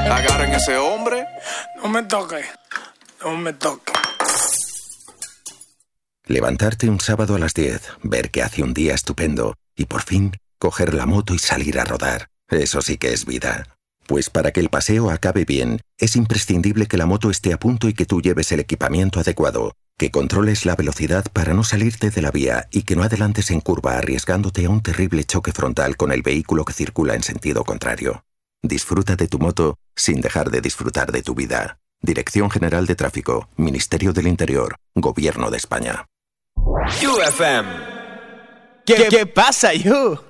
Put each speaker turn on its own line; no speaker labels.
Agarren ese hombre.
No me toque. No me toque.
Levantarte un sábado a las 10, ver que hace un día estupendo y por fin coger la moto y salir a rodar. Eso sí que es vida. Pues para que el paseo acabe bien, es imprescindible que la moto esté a punto y que tú lleves el equipamiento adecuado, que controles la velocidad para no salirte de la vía y que no adelantes en curva arriesgándote a un terrible choque frontal con el vehículo que circula en sentido contrario. Disfruta de tu moto sin dejar de disfrutar de tu vida. Dirección General de Tráfico, Ministerio del Interior, Gobierno de España.
UFM. ¿Qué pasa, you?